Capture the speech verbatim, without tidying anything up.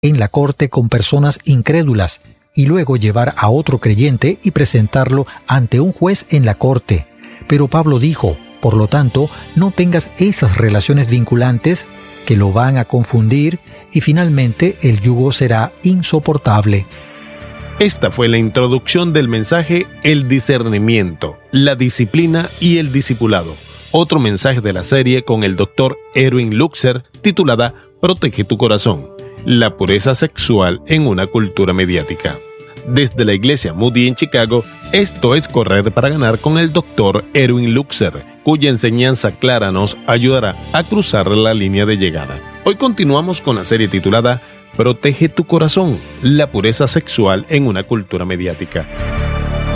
en la corte con personas incrédulas y luego llevar a otro creyente y presentarlo ante un juez en la corte. Pero Pablo dijo, por lo tanto, no tengas esas relaciones vinculantes que lo van a confundir y finalmente el yugo será insoportable. Esta fue la introducción del mensaje El discernimiento, la disciplina y el discipulado. Otro mensaje de la serie con el doctor Erwin Lutzer titulada Protege tu corazón, la pureza sexual en una cultura mediática. Desde la iglesia Moody en Chicago, esto es Correr para Ganar con el doctor Erwin Lutzer, cuya enseñanza clara nos ayudará a cruzar la línea de llegada. Hoy continuamos con la serie titulada Protege tu corazón, la pureza sexual en una cultura mediática.